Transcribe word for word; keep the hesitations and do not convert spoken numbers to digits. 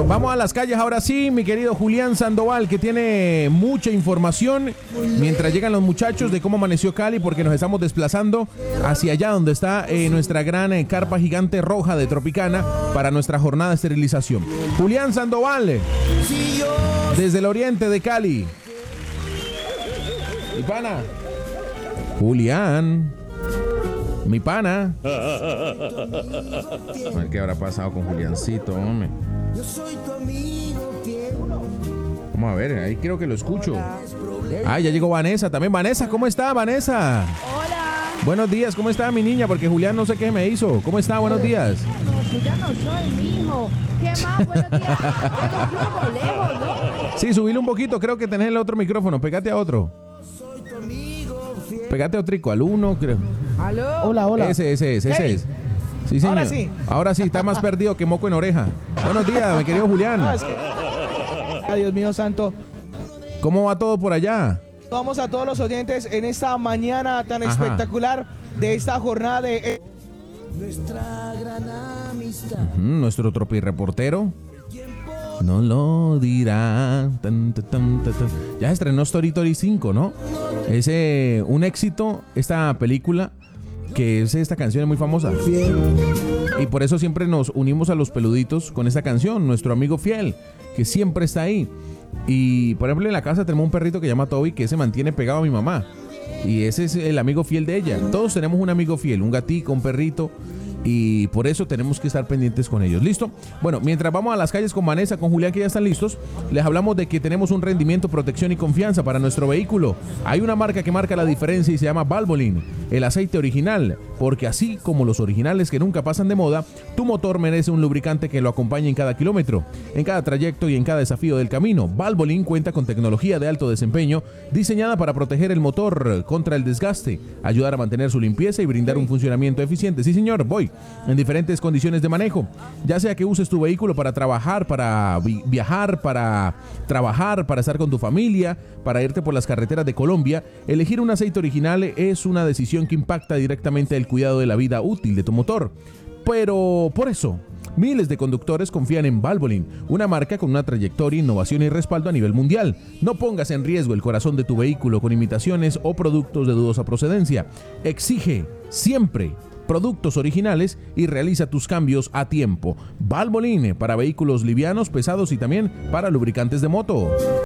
Bueno, vamos a las calles ahora sí, mi querido Julián Sandoval, que tiene mucha información mientras llegan los muchachos de cómo amaneció Cali, porque nos estamos desplazando hacia allá donde está eh, nuestra gran eh, carpa gigante roja de Tropicana para nuestra jornada de esterilización. Julián Sandoval, desde el oriente de Cali. Mi pana. Julián. Mi pana. A ver qué habrá pasado con Juliancito, hombre. Vamos a ver, ahí creo que lo escucho. Ah, ya llegó Vanessa también. Vanessa, ¿cómo está, Vanessa? Hola. Buenos días, ¿cómo está mi niña? Porque Julián no sé qué me hizo. ¿Cómo está? Buenos días. No, tú ya no soy mi hijo. ¿Qué más? Buenos días. Ya nos fuimos lejos, ¿no? Sí, subile un poquito, creo que tenés el otro micrófono. Pégate a otro. Pégate a otrico, al uno, creo. ¿Aló? Hola, hola. Ese, ese, ese, ese Hey. es. Sí, señor. Ahora sí. Ahora sí, está más perdido que moco en oreja. Buenos días, mi querido Julián. No, es que... Ay, Dios mío santo. ¿Cómo va todo por allá? Vamos a todos los oyentes en esta mañana tan Ajá. espectacular de esta jornada de... Ujú, nuestro tropi-reportero no lo dirá. Tan, tan, tan, tan, tan. Ya se estrenó Story Story cinco, ¿no? Es eh, un éxito esta película, que es esta canción es muy famosa. Y por eso siempre nos unimos a los peluditos con esta canción, nuestro amigo fiel, que siempre está ahí. Y por ejemplo en la casa tenemos un perrito que se llama Toby, que se mantiene pegado a mi mamá. Y ese es el amigo fiel de ella. Todos tenemos un amigo fiel, un gatito, un perrito. Y por eso tenemos que estar pendientes con ellos. ¿Listo? Bueno, mientras vamos a las calles con Vanessa, con Julián, que ya están listos, les hablamos de que tenemos un rendimiento, protección y confianza para nuestro vehículo. Hay una marca que marca la diferencia y se llama Valvoline, el aceite original. Porque así como los originales que nunca pasan de moda, tu motor merece un lubricante que lo acompañe en cada kilómetro, en cada trayecto y en cada desafío del camino. Valvoline cuenta con tecnología de alto desempeño diseñada para proteger el motor contra el desgaste, ayudar a mantener su limpieza y brindar un funcionamiento eficiente. Sí, señor, voy. En diferentes condiciones de manejo, ya sea que uses tu vehículo para trabajar, para vi- viajar, para trabajar, para estar con tu familia, para irte por las carreteras de Colombia, elegir un aceite original es una decisión que impacta directamente el cuidado de la vida útil de tu motor. Pero por eso, miles de conductores confían en Valvoline, una marca con una trayectoria, innovación y respaldo a nivel mundial. No pongas en riesgo el corazón de tu vehículo con imitaciones o productos de dudosa procedencia. Exige siempre productos originales y realiza tus cambios a tiempo. Valvoline para vehículos livianos, pesados y también para lubricantes de moto.